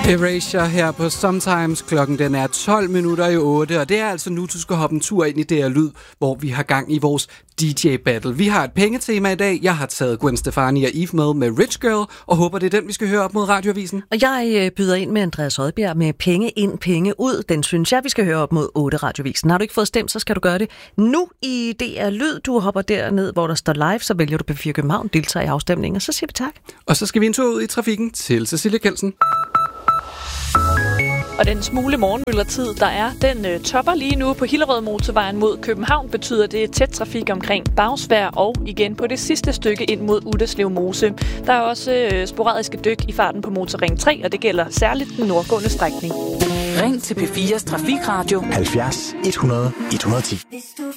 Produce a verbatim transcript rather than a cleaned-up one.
Erasure her på Sometimes. Klokken den er tolv minutter i otte, og det er altså nu, du skal hoppe en tur ind i det her lyd, hvor vi har gang i vores D J-battle. Vi har et pengetema i dag. Jeg har taget Gwen Stefani og Eve med med Rich Girl, og håber, det er den, vi skal høre op mod Radioavisen. Og jeg byder ind med Andreas Oddbjerg med Penge ind, penge ud. Den synes jeg, vi skal høre op mod otte Radioavisen. Har du ikke fået stemt, så skal du gøre det nu i D R Lyd. Du hopper derned, hvor der står live, så vælger du P fire København, deltager i afstemningen, og så siger vi tak. Og så skal vi en tur ud i trafikken til Cecilie Kelsen. Og den smule morgenmøllertid, der er, den øh, topper lige nu på Hillerød Motorvejen mod København, betyder det tæt trafik omkring Bagsværd og igen på det sidste stykke ind mod Utterslev Mose. Der er også øh, sporadiske dyk i farten på Motorring tre, og det gælder særligt den nordgående strækning. Ring til P fires Trafikradio halvfjerds et hundrede et hundrede og ti.